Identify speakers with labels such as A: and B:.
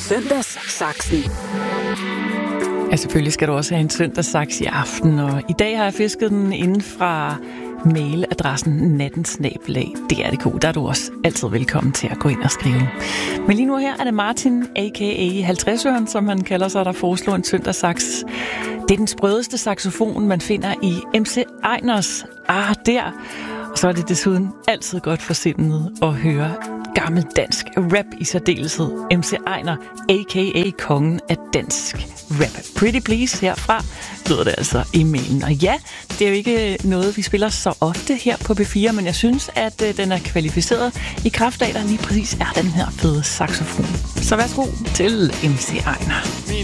A: Søndagssaksen.
B: Ja, selvfølgelig skal du også have en søndagssaks i aften, og i dag har jeg fisket den inden fra mailadressen nattensnabelag.dr.dk. Der er du også altid velkommen til at gå ind og skrive. Men lige nu her er det Martin, a.k.a. 50'eren, som han kalder sig, der foreslår en søndagssaks. Det er den sprødeste saxofon, man finder i MC Einers der. Og så er det desuden altid godt for sindet at høre gammel dansk rap, i særdeleshed MC Einer, a.k.a. kongen af dansk rap. Pretty Please herfra lyder det altså i mailen. Og ja, det er jo ikke noget, vi spiller så ofte her på B4, men jeg synes, at den er kvalificeret i kraft af, der lige præcis er den her fede saxofon. Så værsgo til MC Einer.